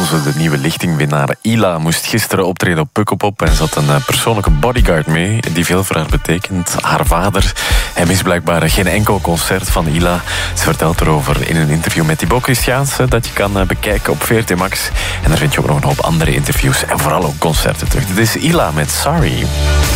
Onze, de nieuwe lichtingwinnaar Ila, moest gisteren optreden op Pukkelpop en zat een persoonlijke bodyguard mee, die veel voor haar betekent. Haar vader. Hij mist blijkbaar geen enkel concert van Ila. Ze vertelt erover in een interview met Thibaut Christiaanse, dat je kan bekijken op VRT Max. En daar vind je ook nog een hoop andere interviews en vooral ook concerten terug. Dit is Ila met Sorry.